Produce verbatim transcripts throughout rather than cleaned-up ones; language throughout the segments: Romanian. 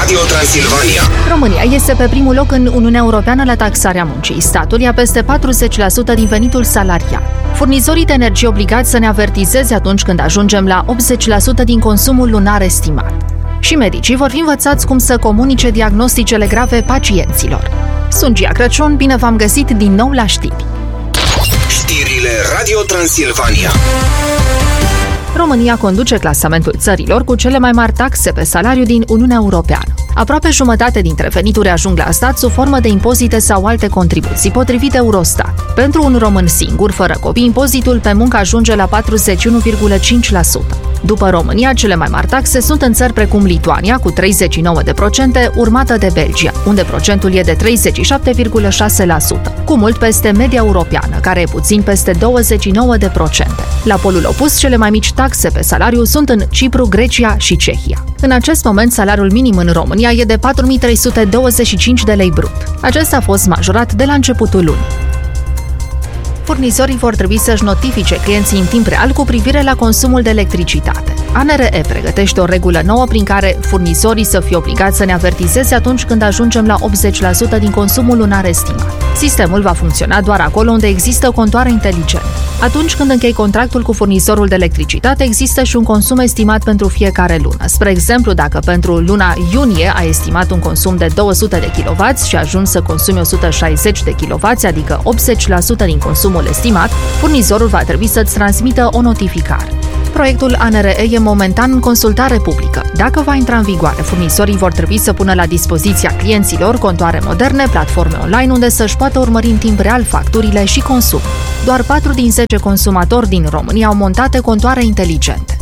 Radio Transilvania. România este pe primul loc în Uniunea Europeană la taxarea muncii. Statul ia peste patruzeci la sută din venitul salarial. Furnizorii de energie obligați să ne avertizeze atunci când ajungem la optzeci la sută din consumul lunar estimat. Și medicii vor fi învățați cum să comunice diagnosticele grave pacienților. Sunt Gia Crăciun, bine v-am găsit din nou la știri. Știrile Radio Transilvania. România conduce clasamentul țărilor cu cele mai mari taxe pe salariu din Uniunea Europeană. Aproape jumătate dintre venituri ajung la stat sub formă de impozite sau alte contribuții, potrivit Eurostat. Pentru un român singur, fără copii, impozitul pe muncă ajunge la patruzeci și unu virgulă cinci la sută. După România, cele mai mari taxe sunt în țări precum Lituania, cu treizeci și nouă la sută, urmată de Belgia, unde procentul e de treizeci și șapte virgulă șase la sută, cu mult peste media europeană, care e puțin peste douăzeci și nouă la sută. La polul opus, cele mai mici taxe pe salariu sunt în Cipru, Grecia și Cehia. În acest moment, salariul minim în România e de patru mii trei sute douăzeci și cinci de lei brut. Acesta a fost majorat de la începutul lunii. Furnizorii vor trebui să-și notifice clienții în timp real cu privire la consumul de electricitate. A N R E pregătește o regulă nouă prin care furnizorii să fie obligați să ne avertizeze atunci când ajungem la optzeci la sută din consumul lunar estimat. Sistemul va funcționa doar acolo unde există contoare inteligente. Atunci când închei contractul cu furnizorul de electricitate, există și un consum estimat pentru fiecare lună. Spre exemplu, dacă pentru luna iunie ai estimat un consum de două sute de kilowați și ajungi să consumi o sută șaizeci de kilowați, adică optzeci la sută din consumul estimat, furnizorul va trebui să-ți transmită o notificare. Proiectul A N R E e momentan în consultare publică. Dacă va intra în vigoare, furnizorii vor trebui să pună la dispoziția clienților contoare moderne, platforme online unde să-și poată urmări în timp real facturile și consum. Doar patru din zece consumatori din România au montate contoare inteligente.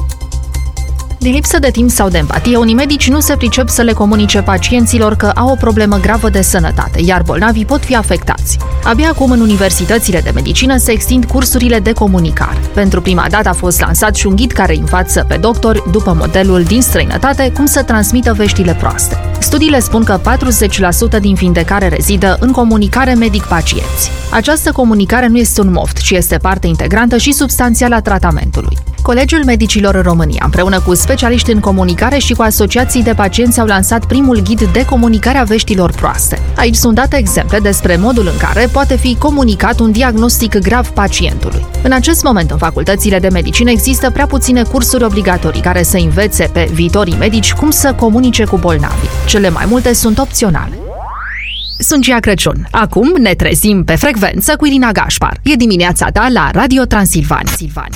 Din lipsă de timp sau de empatie, unii medici nu se pricep să le comunice pacienților că au o problemă gravă de sănătate, iar bolnavii pot fi afectați. Abia acum, în universitățile de medicină se extind cursurile de comunicare. Pentru prima dată a fost lansat și un ghid care învață pe doctori, după modelul din străinătate, cum să transmită veștile proaste. Studiile spun că patruzeci la sută din vindecare rezidă în comunicare medic-pacienți. Această comunicare nu este un moft, ci este parte integrantă și substanțială a tratamentului. Colegiul Medicilor în România, împreună cu specialiști în comunicare și cu asociații de pacienți, au lansat primul ghid de comunicare a veștilor proaste. Aici sunt date exemple despre modul în care poate fi comunicat un diagnostic grav pacientului. În acest moment, în facultățile de medicină există prea puține cursuri obligatorii care să învețe pe viitorii medici cum să comunice cu bolnavii. Cele mai multe sunt opționale. Sunt Gia Crăciun. Acum ne trezim pe frecvență cu Irina Gașpar. E dimineața ta la Radio Transilvania.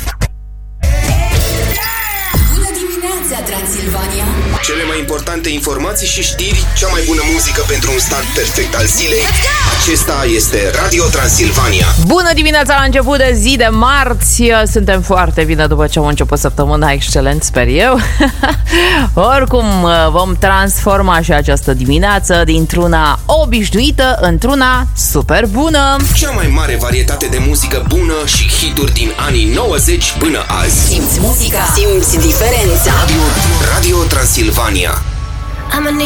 Transilvania. Cele mai importante informații și știri, cea mai bună muzică pentru un start perfect al zilei. Acesta este Radio Transilvania. Bună dimineața la început de zi de marți. Suntem foarte bine după ce am început săptămâna, excelent, sper eu. Oricum, vom transforma și această dimineață dintr-una obișnuită într-una super bună. Cea mai mare varietate de muzică bună și hituri din anii nouăzeci până azi. Simți muzica, simți diferența. Radio, Radio Transilvania.